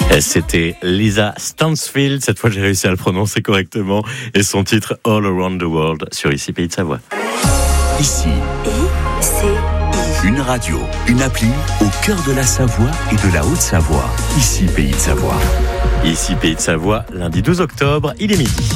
C'était Lisa Stansfield, cette fois j'ai réussi à le prononcer correctement, et son titre All Around the World sur Ici Pays de Savoie. Ici, une radio, une appli au cœur de la Savoie et de la Haute-Savoie. Ici Pays de Savoie. Ici Pays de Savoie, lundi 12 octobre, il est midi.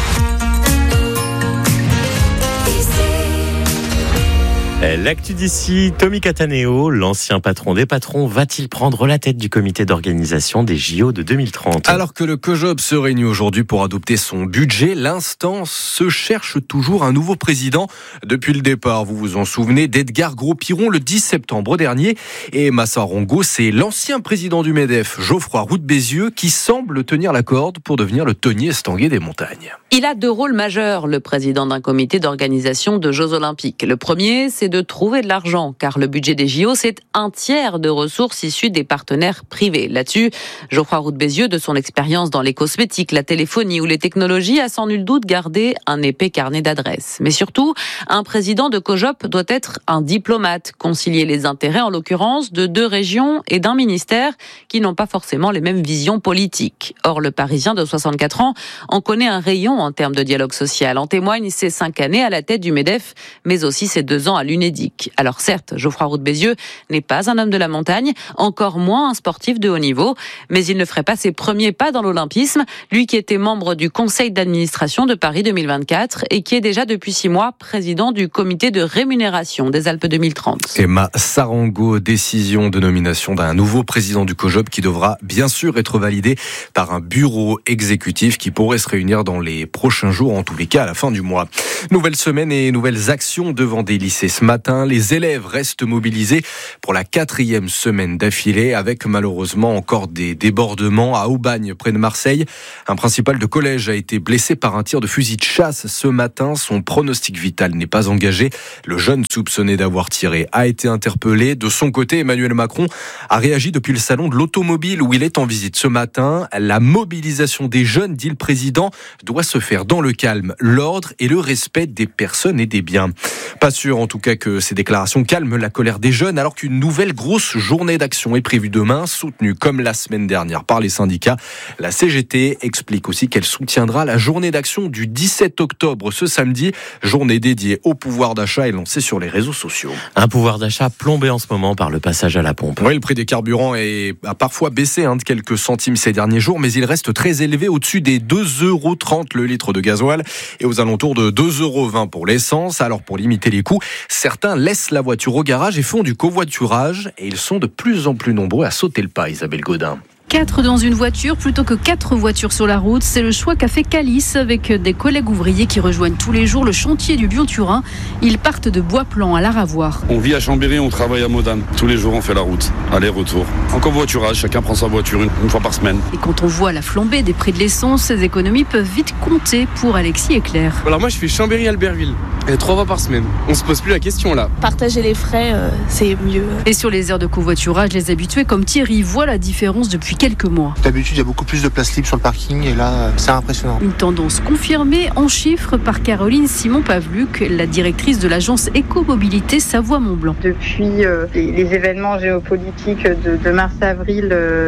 L'actu d'ici, Tommy Cataneo, l'ancien patron des patrons, va-t-il prendre la tête du comité d'organisation des JO de 2030 ? Alors que le COJOP se réunit aujourd'hui pour adopter son budget, l'instance se cherche toujours un nouveau président. Depuis le départ, vous vous en souvenez, d'Edgar Gros-Piron le 10 septembre dernier. Et Massa Rongo, c'est l'ancien président du MEDEF, Geoffroy Roux de Bézieux, qui semble tenir la corde pour devenir le Tony Estanguet des montagnes. Il a deux rôles majeurs, le président d'un comité d'organisation de Jeux Olympiques. Le premier, c'est de trouver de l'argent, car le budget des JO, c'est un tiers de ressources issues des partenaires privés. Là-dessus, Geoffroy Roux de Bézieux, de son expérience dans les cosmétiques, la téléphonie ou les technologies, a sans nul doute gardé un épais carnet d'adresses. Mais surtout, un président de COJOP doit être un diplomate, concilier les intérêts, en l'occurrence, de deux régions et d'un ministère qui n'ont pas forcément les mêmes visions politiques. Or, le Parisien de 64 ans en connaît un rayon en termes de dialogue social. En témoignent ses 5 années à la tête du MEDEF, mais aussi ses 2 ans à l'UNEDIC. Alors certes, Geoffroy Roux de Bézieux n'est pas un homme de la montagne, encore moins un sportif de haut niveau, mais il ne ferait pas ses premiers pas dans l'olympisme, lui qui était membre du conseil d'administration de Paris 2024 et qui est déjà depuis 6 mois président du comité de rémunération des Alpes 2030. Emma Sarango, décision de nomination d'un nouveau président du COJOP qui devra bien sûr être validé par un bureau exécutif qui pourrait se réunir dans les prochains jours, en tous les cas à la fin du mois. Nouvelle semaine et nouvelles actions devant des lycées ce matin. Les élèves restent mobilisés pour la 4e semaine d'affilée, avec malheureusement encore des débordements à Aubagne, près de Marseille. Un principal de collège a été blessé par un tir de fusil de chasse ce matin. Son pronostic vital n'est pas engagé. Le jeune soupçonné d'avoir tiré a été interpellé. De son côté, Emmanuel Macron a réagi depuis le salon de l'automobile où il est en visite ce matin. La mobilisation des jeunes, dit le président, doit se faire dans le calme, l'ordre et le respect des personnes et des biens. Pas sûr en tout cas que ces déclarations calment la colère des jeunes, alors qu'une nouvelle grosse journée d'action est prévue demain, soutenue comme la semaine dernière par les syndicats. La CGT explique aussi qu'elle soutiendra la journée d'action du 17 octobre, ce samedi, journée dédiée au pouvoir d'achat et lancée sur les réseaux sociaux. Un pouvoir d'achat plombé en ce moment par le passage à la pompe. Oui, le prix des carburants a parfois baissé de quelques centimes ces derniers jours, mais il reste très élevé, au-dessus des 2,30 € le litre de gasoil et aux alentours de 2,20 € pour l'essence. Alors pour limiter les coûts, certains laissent la voiture au garage et font du covoiturage, et ils sont de plus en plus nombreux à sauter le pas, Isabelle Godin. 4 dans une voiture plutôt que 4 voitures sur la route. C'est le choix qu'a fait Calice avec des collègues ouvriers qui rejoignent tous les jours le chantier du Lyon-Turin. Ils partent de Bois-Plan à Laravoir. On vit à Chambéry, on travaille à Modane. Tous les jours, on fait la route, aller-retour. En covoiturage, chacun prend sa voiture une fois par semaine. Et quand on voit la flambée des prix de l'essence, ces économies peuvent vite compter pour Alexis et Claire. Alors moi, je fais Chambéry-Albertville, 3 fois par semaine. On se pose plus la question là. Partager les frais, c'est mieux. Et sur les heures de covoiturage, les habitués comme Thierry voient la différence depuis quelques mois. D'habitude, il y a beaucoup plus de place libre sur le parking et là, c'est impressionnant. Une tendance confirmée en chiffres par Caroline Simon-Pavluc, la directrice de l'agence Écomobilité Savoie-Mont-Blanc. Depuis les événements géopolitiques de mars-avril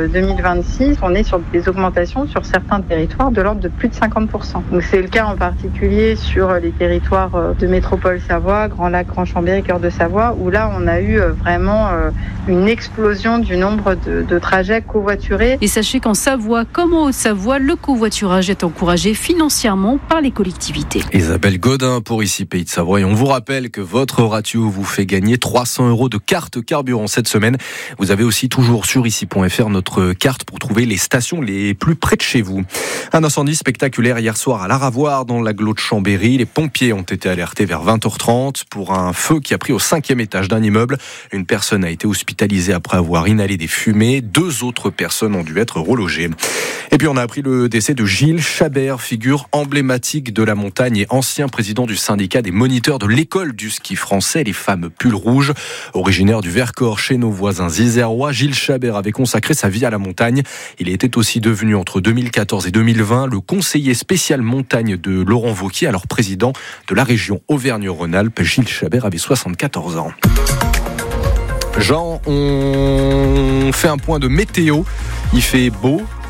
2026, on est sur des augmentations sur certains territoires de l'ordre de plus de 50%. Donc c'est le cas en particulier sur les territoires de métropole Savoie, Grand Lac, Grand Chambéry, Cœur de Savoie, où là on a eu vraiment une explosion du nombre de trajets covoiturés. Et sachez qu'en Savoie comme en Haute-Savoie, le covoiturage est encouragé financièrement par les collectivités. Isabelle Godin pour Ici Pays de Savoie. Et on vous rappelle que votre ratio vous fait gagner 300 € de carte carburant cette semaine. Vous avez aussi toujours sur ici.fr notre carte pour trouver les stations les plus près de chez vous. Un incendie spectaculaire hier soir à Laravoir dans l'agglo de Chambéry. Les pompiers ont été alertés vers 20h30 pour un feu qui a pris au 5e étage d'un immeuble. Une personne a été hospitalisée après avoir inhalé des fumées. 2 autres personnes ont dû être relogées. Et puis on a appris le décès de Gilles Chabert, figure emblématique de la montagne et ancien président du syndicat des moniteurs de l'école du ski français, les fameux pulls rouges. Originaire du Vercors chez nos voisins isérois, Gilles Chabert avait consacré sa vie à la montagne. Il était aussi devenu entre 2014 et 2020 le conseiller spécial montagne de Laurent Wauquiez, alors président de la région Auvergne-Rhône-Alpes. Gilles Chabert avait 74 ans. Jean, on fait un point de météo. Il fait beau,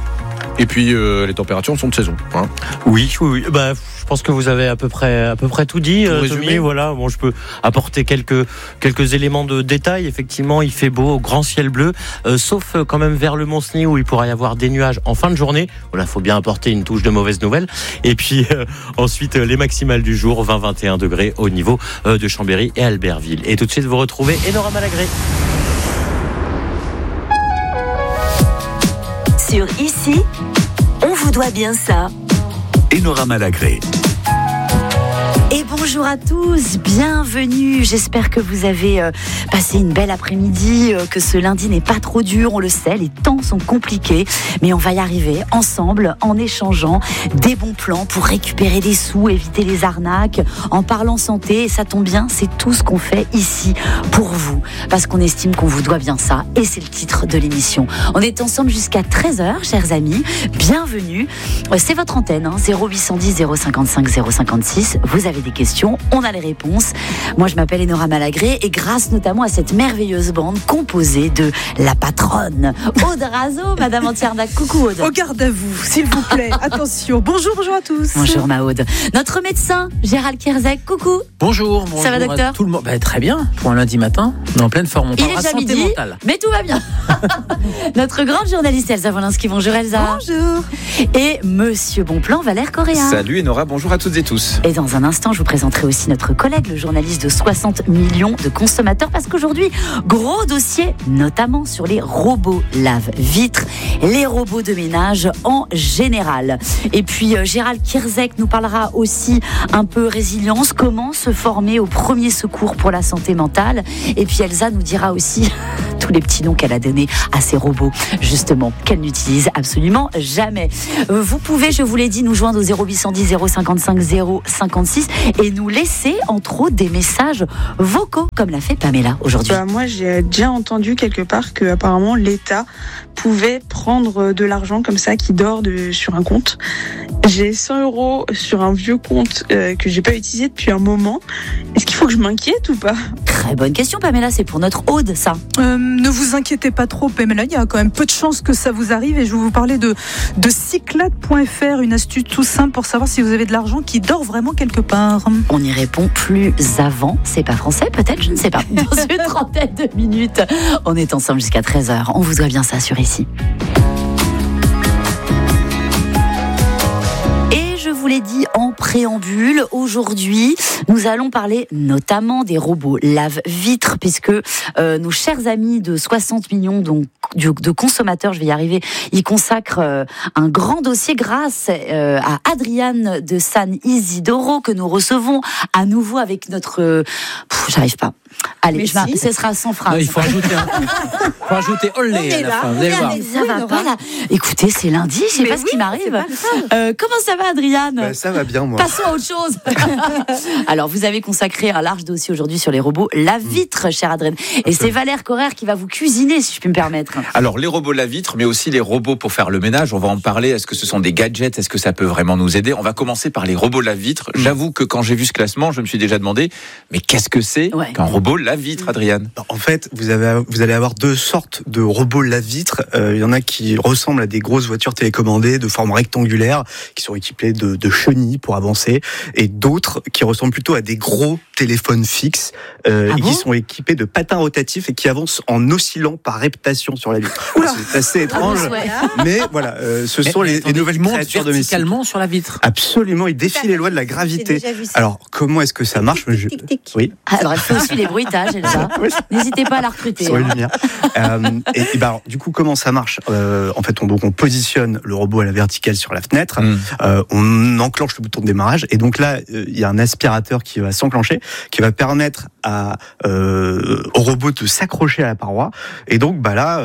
Et puis les températures sont de saison. Hein. Oui. Bah, je pense que vous avez à peu près tout dit. Tommy, voilà. Bon, je peux apporter quelques éléments de détail. Effectivement, il fait beau, grand ciel bleu, sauf quand même vers le Mont-Cenis où il pourra y avoir des nuages en fin de journée. Voilà, faut bien apporter une touche de mauvaise nouvelle. Et puis ensuite les maximales du jour, 20-21 degrés au niveau de Chambéry et Albertville. Et tout de suite vous retrouvez Enora Malagré. Sur Ici, on vous doit bien ça. Enora Malagré. Et bonjour à tous, bienvenue. J'espère que vous avez passé une belle après-midi, que ce lundi n'est pas trop dur. On le sait, les temps sont compliqués, mais on va y arriver ensemble en échangeant des bons plans pour récupérer des sous, éviter les arnaques, en parlant santé. Et ça tombe bien, c'est tout ce qu'on fait ici pour vous, parce qu'on estime qu'on vous doit bien ça. Et c'est le titre de l'émission. On est ensemble jusqu'à 13h, chers amis. Bienvenue. C'est votre antenne, 0810 055 056. Vous avez des questions, on a les réponses. Moi, je m'appelle Enora Malagré et grâce notamment à cette merveilleuse bande composée de la patronne Aude Razo, Madame Antiarnac. Coucou Aude. Au garde à vous, s'il vous plaît. Attention. Bonjour à tous. Bonjour ma Aude. Notre médecin Gérald Kierzek. Coucou. Bonjour. Ça va docteur? Tout le monde. Très bien. Pour un lundi matin, on est en pleine forme. On Il est parlera déjà santé midi, mentale. mais tout va bien. Notre grande journaliste Elsa Wolinski. Bonjour Elsa. Bonjour. Et Monsieur Bonplan Valère Correa. Salut Enora, bonjour à toutes et tous. Et dans un instant, je vous présenterai aussi notre collègue, le journaliste de 60 millions de consommateurs, parce qu'aujourd'hui, gros dossier, notamment sur les robots lave-vitres, les robots de ménage en général. Et puis, Gérald Kierzek nous parlera aussi un peu résilience, comment se former au premier secours pour la santé mentale. Et puis, Elsa nous dira aussi tous les petits noms qu'elle a donnés à ces robots, justement, qu'elle n'utilise absolument jamais. Vous pouvez, je vous l'ai dit, nous joindre au 0810 055 056 et nous laisser, entre autres, des messages vocaux, comme l'a fait Pamela aujourd'hui. Moi, j'ai déjà entendu quelque part que apparemment l'État pouvait prendre de l'argent comme ça qui dort sur un compte. J'ai 100 € sur un vieux compte que j'ai pas utilisé depuis un moment. Est-ce qu'il faut que je m'inquiète ou pas? Très bonne question, Pamela. C'est pour notre Aude, ça. Ne vous inquiétez pas trop, Pamela. Il y a quand même peu de chances que ça vous arrive. Et je vais vous parler de Cyclade.fr, une astuce tout simple pour savoir si vous avez de l'argent qui dort vraiment quelque part. On y répond plus avant. C'est pas français, peut-être, je ne sais pas. Dans une trentaine de minutes, on est ensemble jusqu'à 13h. On vous doit bien ça sur Ici. Je vous l'ai dit en préambule, aujourd'hui, nous allons parler notamment des robots lave-vitres, puisque nos chers amis de 60 millions de consommateurs, je vais y arriver, ils consacrent un grand dossier grâce à Adriane de San Isidoro, que nous recevons à nouveau avec notre... j'arrive pas. Allez, ce sera sans phrase. Non, il faut ajouter olé à la fin. Vous allez voir. Ça va pas là. Écoutez, c'est lundi, je sais pas ce qui m'arrive. Comment ça va, Adriane? Ça va bien, moi. Passons à autre chose. Alors, vous avez consacré un large dossier aujourd'hui sur les robots lave-vitre, chère Adriane. Et c'est Valère Correa qui va vous cuisiner, si je puis me permettre. Alors, les robots lave-vitre, mais aussi les robots pour faire le ménage, on va en parler. Est-ce que ce sont des gadgets? Est-ce que ça peut vraiment nous aider? On va commencer par les robots lave-vitre. J'avoue que quand j'ai vu ce classement, je me suis déjà demandé, mais qu'est-ce que c'est qu'un robot lave-vitre, Adriane? En fait, vous allez avoir deux sortes de robots lave-vitre. Il y en a qui ressemblent à des grosses voitures télécommandées de forme rectangulaire, qui sont équipées de chenilles pour avancer, et d'autres qui ressemblent plutôt à des gros téléphones fixes et qui sont équipés de patins rotatifs et qui avancent en oscillant par reptation sur la vitre. C'est assez étrange, mais voilà, ce sont les nouvelles créatures domestiques. Verticalement sur la vitre. Absolument, ils défient les lois de la gravité. Alors, comment est-ce que ça marche? Oui. Alors, elle fait aussi les bruitages, Elsa. N'hésitez pas à la recruter. Du coup, comment ça marche? En fait, on positionne le robot à la verticale sur la fenêtre, on enclenche le bouton de démarrage, et donc là, il y a un aspirateur qui va s'enclencher, qui va permettre au robot de s'accrocher à la paroi, et donc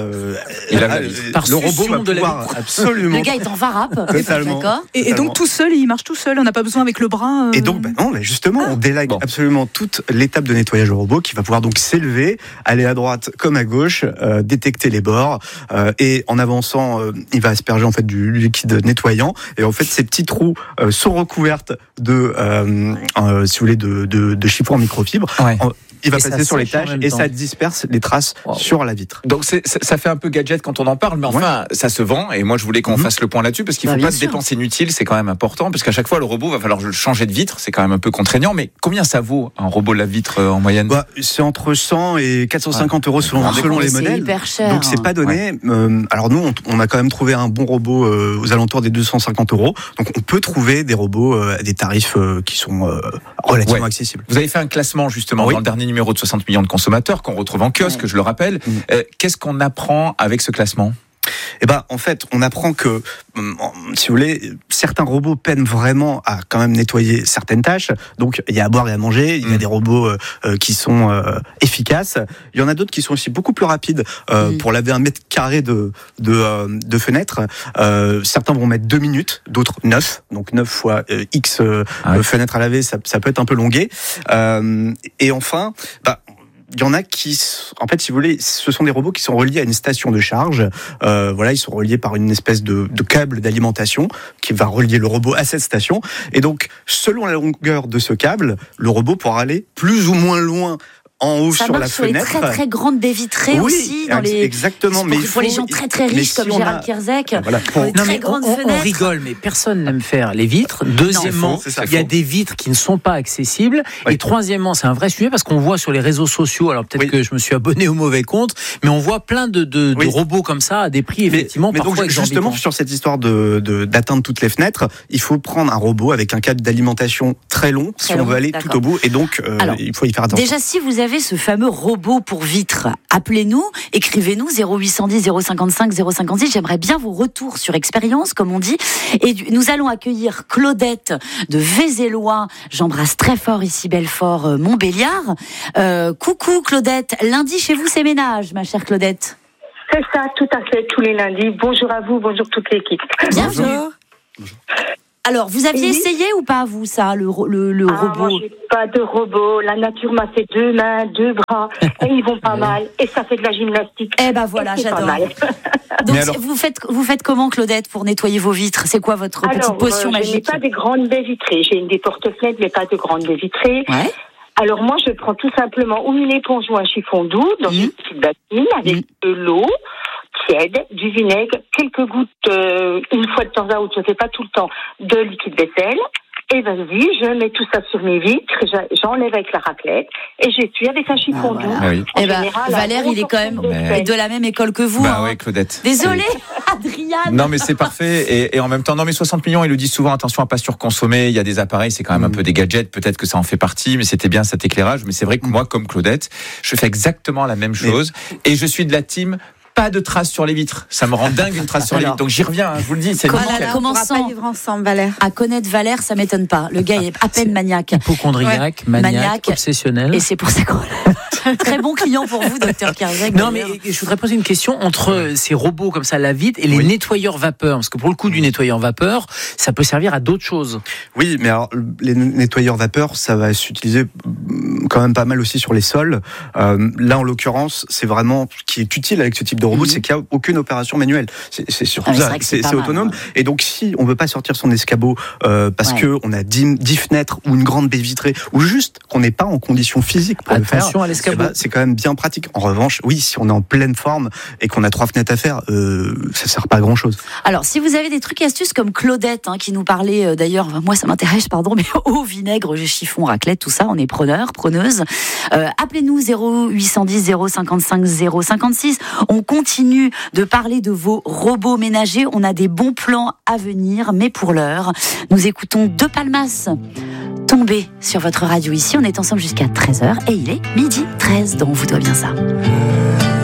le robot va pouvoir absolument... Le gars est en varap. Totalement. D'accord. Et donc tout seul, il marche tout seul, on n'a pas besoin avec le bras. Et donc, justement, on délègue absolument toute l'étape de nettoyage au robot, qui va pouvoir donc s'élever, aller à droite comme à gauche, détecter les bords, et en avançant, il va asperger en fait du liquide nettoyant, et en fait ces petites roues sont recouvertes de, si vous voulez, de chiffon en microfibre. il va passer sur les tâches et ça disperse les traces sur la vitre. Donc ça fait un peu gadget quand on en parle, mais enfin ça se vend et moi je voulais qu'on fasse le point là-dessus parce qu'il ne faut pas de dépenses inutiles, c'est quand même important parce qu'à chaque fois le robot va falloir changer de vitre, c'est quand même un peu contraignant. Mais combien ça vaut un robot lave-vitre en moyenne? C'est entre 100 et 450 euros selon les modèles. Hyper cher. Donc c'est pas donné. Alors nous on a quand même trouvé un bon robot aux alentours des 250 euros. Donc on peut trouver des robots à des tarifs qui sont relativement accessibles. Vous avez fait un classement justement dans le dernier numéro de 60 millions de consommateurs qu'on retrouve en kiosque, je le rappelle. Qu'est-ce qu'on apprend avec ce classement? En fait, on apprend que, si vous voulez, certains robots peinent vraiment à quand même nettoyer certaines tâches. Donc, il y a à boire et à manger. Il y a des robots qui sont efficaces. Il y en a d'autres qui sont aussi beaucoup plus rapides pour laver 1 mètre carré de fenêtres. Certains vont mettre 2 minutes, d'autres 9. Donc 9 fois X fenêtres à laver, ça peut être un peu longué. Et enfin, il y en a qui, en fait, si vous voulez, ce sont des robots qui sont reliés à une station de charge. Ils sont reliés par une espèce de câble d'alimentation qui va relier le robot à cette station. Et donc, selon la longueur de ce câble, le robot pourra aller plus ou moins loin en haut sur la fenêtre. Ça marche sur les très très grandes baies vitrées aussi. Exactement. Mais pour les gens très très riches comme Gérald Kierzek. On rigole, mais personne n'aime faire les vitres. Deuxièmement, il y a des vitres qui ne sont pas accessibles. Et troisièmement, c'est un vrai sujet parce qu'on voit sur les réseaux sociaux, alors peut-être que je me suis abonné au mauvais compte, mais on voit plein de robots comme ça à des prix effectivement parfois exorbitants. Justement, sur cette histoire d'atteindre toutes les fenêtres, il faut prendre un robot avec un câble d'alimentation très long si on veut aller tout au bout. Et donc, il faut y faire attention. Déjà, si vous avez ce fameux robot pour vitres, appelez-nous, écrivez-nous 0810 055 056. J'aimerais bien vos retours sur expérience, comme on dit. Et nous allons accueillir Claudette de Vézélois. J'embrasse très fort ici Belfort, Montbéliard. Coucou Claudette, lundi chez vous c'est ménage, ma chère Claudette. C'est ça, tout à fait, tous les lundis. Bonjour à vous, bonjour toute l'équipe. Bienvenue. Bonjour. Alors, vous aviez essayé ou pas, vous, ça, le robot? Moi, j'ai pas de robot. La nature m'a fait 2 mains, 2 bras, et ils vont pas mal. Et ça fait de la gymnastique. Voilà, j'adore. Donc, alors... vous faites comment, Claudette, pour nettoyer vos vitres? C'est quoi votre petite potion magique? Je n'ai pas des grandes baies vitrées. J'ai des porte-fenêtres, mais pas de grandes baies vitrées. Ouais. Alors, moi, je prends tout simplement ou une éponge ou un chiffon doux dans une petite bassine avec de l'eau tiède, du vinaigre, quelques gouttes, une fois de temps à autre, je ne fais pas tout le temps, de liquide vaisselle. Et vas-y, je mets tout ça sur mes vitres, j'enlève avec la raclette et j'essuie avec un chiffon doux. Valère, il est quand même de la même école que vous. Oui, Claudette. Désolée, Adriane. Non, mais c'est parfait. Et en même temps, 60 millions, ils le disent souvent, attention à pas surconsommer. Il y a des appareils, c'est quand même un peu des gadgets. Peut-être que ça en fait partie, mais c'était bien cet éclairage. Mais c'est vrai que moi, comme Claudette, je fais exactement la même chose. Et je suis de la team. Pas de traces sur les vitres. Ça me rend dingue une trace sur les vitres. Donc j'y reviens, je vous le dis. C'est commençons pas vivre ensemble, Valère. À connaître Valère, ça m'étonne pas. Le gars est à peine maniaque. Hypochondriaque, maniaque, obsessionnel. Et c'est pour ça qu'on très bon client pour vous, docteur Kierzek. Non, mais je voudrais poser une question entre ces robots comme ça, la vitre, et les nettoyeurs vapeur. Parce que pour le coup du nettoyeur vapeur, ça peut servir à d'autres choses. Oui, mais alors les nettoyeurs vapeur, ça va s'utiliser quand même pas mal aussi sur les sols. Là, en l'occurrence, c'est vraiment ce qui est utile avec ce type de robot, c'est qu'il n'y a aucune opération manuelle. C'est surtout ça, c'est autonome. Et donc, si on ne veut pas sortir son escabeau parce qu'on a 10 fenêtres ou une grande baie vitrée, ou juste qu'on n'est pas en condition physique pour le faire, à l'escabeau. C'est quand même bien pratique. En revanche, oui, si on est en pleine forme et qu'on a 3 fenêtres à faire, ça ne sert pas à grand-chose. Alors, si vous avez des trucs et astuces comme Claudette, qui nous parlait, d'ailleurs, moi ça m'intéresse, mais au vinaigre, chiffon, raclette, tout ça, on est preneuse. Appelez-nous 0810 055 056. On continue de parler de vos robots ménagers. On a des bons plans à venir, mais pour l'heure, nous écoutons De Palmas tomber sur votre radio ici. On est ensemble jusqu'à 13h et il est 12h13, donc on vous doit bien ça.